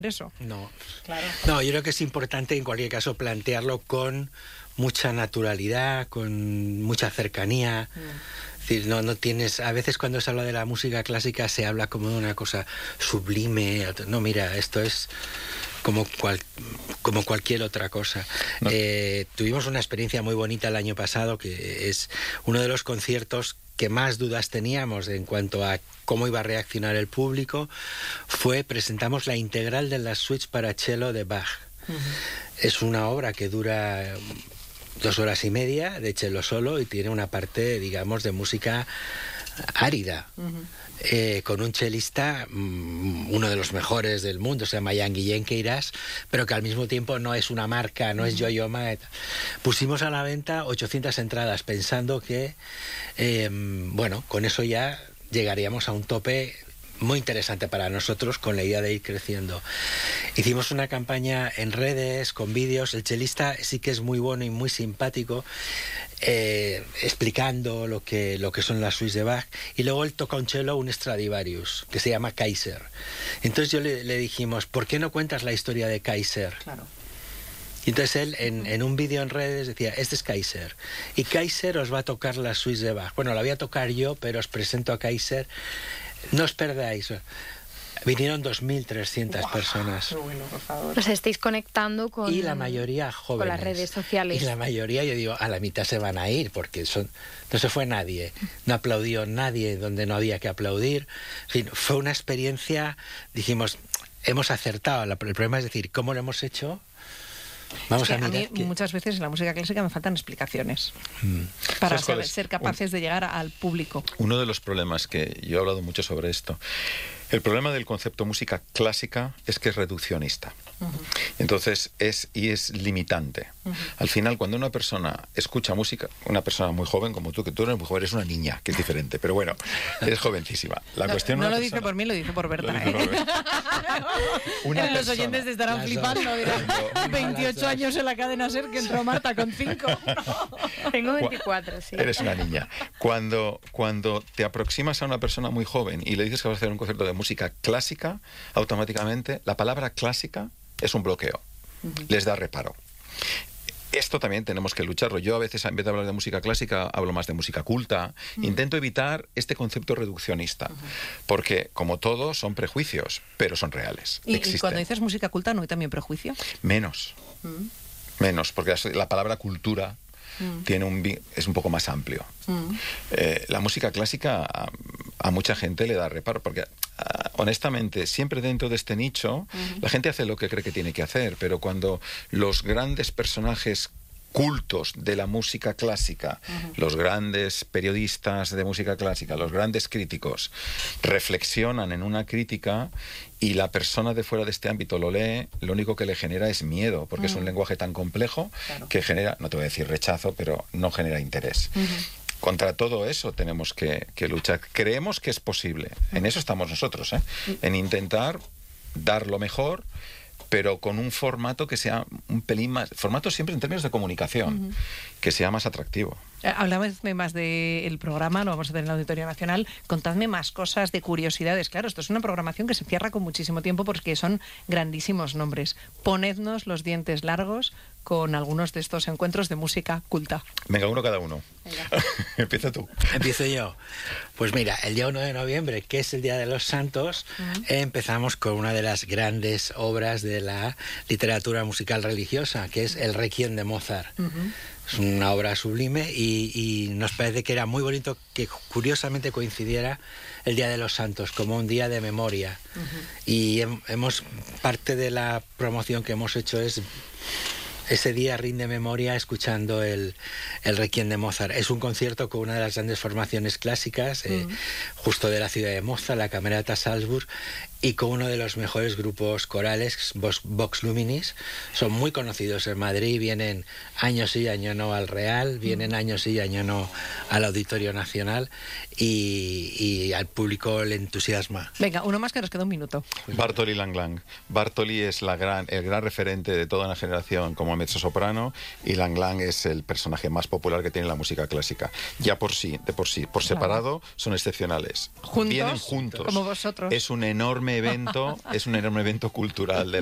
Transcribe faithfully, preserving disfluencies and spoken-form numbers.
eso. No. Claro. No, yo creo que es importante en cualquier caso plantearlo con mucha naturalidad, con mucha cercanía. Mm. Es decir, no, no tienes, a veces cuando se habla de la música clásica se habla como de una cosa sublime. No, mira, esto es como cual, como cualquier otra cosa. No. Eh, tuvimos una experiencia muy bonita el año pasado, que es uno de los conciertos que más dudas teníamos en cuanto a cómo iba a reaccionar el público. Fue, presentamos la integral de las suites para cello de Bach. Uh-huh. Es una obra que dura dos horas y media de cello solo y tiene una parte, digamos, de música árida. Uh-huh. Eh, con un chelista, mmm, uno de los mejores del mundo, se llama Jan Guillén Queiras, pero que al mismo tiempo no es una marca, no uh-huh. es Yo-Yo Ma. Pusimos a la venta ochocientas entradas pensando que, eh, bueno, con eso ya llegaríamos a un tope muy interesante para nosotros, con la idea de ir creciendo. Hicimos una campaña en redes, con vídeos. El chelista sí que es muy bueno y muy simpático, eh, explicando lo que, lo que son las suites de Bach. Y luego él toca un cello, un Stradivarius, que se llama Kaiser. Entonces yo le, le dijimos, ¿por qué no cuentas la historia de Kaiser? Claro. Y entonces él, en, en un vídeo en redes, decía, este es Kaiser. Y Kaiser os va a tocar las suites de Bach. Bueno, la voy a tocar yo, pero os presento a Kaiser. No os perdáis. Vinieron dos mil trescientas wow, personas. Bueno, por favor. Os estáis conectando con... Y la mayoría jóvenes. Con las redes sociales. Y la mayoría, yo digo, a la mitad se van a ir, porque son, no se fue nadie. No aplaudió nadie donde no había que aplaudir. En fin, fue una experiencia, dijimos, hemos acertado. El problema es decir, ¿cómo lo hemos hecho? Vamos es que a mirar. A mí que... muchas veces en la música clásica me faltan explicaciones mm. para saber, ser capaces Un... de llegar al público. Uno de los problemas, que yo he hablado mucho sobre esto, el problema del concepto música clásica es que es reduccionista. Uh-huh. Entonces, es y es limitante. Uh-huh. Al final, cuando una persona escucha música, una persona muy joven como tú, que tú eres muy joven, eres una niña, que es diferente, pero bueno, eres jovencísima. La no cuestión no lo persona... dice por mí, lo dice por Berta. Dice por ¿eh? Una Los persona... oyentes te estarán flipando. veintiocho años en la cadena SER que entró Marta con cinco. Tengo veinticuatro, sí. Eres una niña. Cuando, cuando te aproximas a una persona muy joven y le dices que vas a hacer un concierto de música clásica, automáticamente la palabra clásica es un bloqueo. Uh-huh. Les da reparo. Esto también tenemos que lucharlo. Yo a veces, en vez de hablar de música clásica, hablo más de música culta. Uh-huh. Intento evitar este concepto reduccionista, uh-huh. porque, como todo, son prejuicios, pero son reales. ¿Y, y cuando dices música culta, no hay también prejuicio? Menos. Uh-huh. Menos, porque la palabra cultura mm. tiene un, es un poco más amplio. Mm. Eh, la música clásica a, a mucha gente le da reparo, porque a, honestamente, siempre dentro de este nicho, mm. la gente hace lo que cree que tiene que hacer, pero cuando los grandes personajes cultos de la música clásica, uh-huh. los grandes periodistas de música clásica, los grandes críticos, reflexionan en una crítica y la persona de fuera de este ámbito lo lee, lo único que le genera es miedo, porque uh-huh. es un lenguaje tan complejo claro. que genera, no te voy a decir rechazo, pero no genera interés. Uh-huh. Contra todo eso tenemos que, que luchar. Creemos que es posible. Uh-huh. En eso estamos nosotros, ¿eh? Uh-huh. En intentar dar lo mejor, pero con un formato que sea un pelín más... Formato siempre en términos de comunicación, uh-huh. que sea más atractivo. Habladme más del programa, lo vamos a tener en el Auditorio Nacional. Contadme más cosas de curiosidades. Claro, esto es una programación que se cierra con muchísimo tiempo porque son grandísimos nombres. Ponednos los dientes largos con algunos de estos encuentros de música culta. Venga, uno cada uno. Empieza tú. Empiezo yo. Pues mira, el día uno de noviembre, que es el Día de los Santos, uh-huh. empezamos con una de las grandes obras de la literatura musical religiosa, que es el Requiem de Mozart. Uh-huh. Es una obra sublime y, y nos parece que era muy bonito que curiosamente coincidiera el Día de los Santos como un día de memoria. Uh-huh. Y hemos parte de la promoción que hemos hecho es... Ese día rinde memoria escuchando el, el Requiem de Mozart. Es un concierto con una de las grandes formaciones clásicas, eh, mm. justo de la ciudad de Mozart, la Camerata Salzburg, y con uno de los mejores grupos corales, Vox Luminis. Son muy conocidos en Madrid, vienen año sí, año no al Real, vienen mm. año sí, año no al Auditorio Nacional, y, y al público le entusiasma. Venga, uno más que nos queda un minuto. Bartoli Lang Lang. Bartoli es la gran, el gran referente de toda una generación como mezzosoprano, y Lang Lang es el personaje más popular que tiene la música clásica. Ya por sí, de por sí, por separado, son excepcionales. ¿Juntos? Vienen juntos. Como vosotros. Es un enorme enorme evento, es un enorme evento cultural de